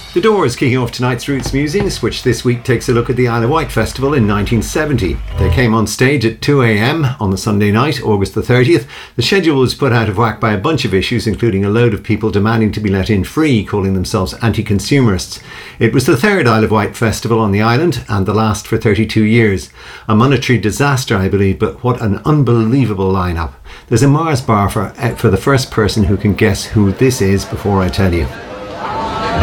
The Doors kicking off tonight's Roots Musings, which this week takes a look at the Isle of Wight Festival in 1970. They came on stage at 2 a.m. on the Sunday night, August the 30th. The schedule was put out of whack by a bunch of issues, including a load of people demanding to be let in free, calling themselves anti-consumerists. It was the third Isle of Wight Festival on the island, and the last for 32 years. A monetary disaster, I believe, but what an unbelievable lineup. There's a Mars bar for the first person who can guess who this is before I tell you.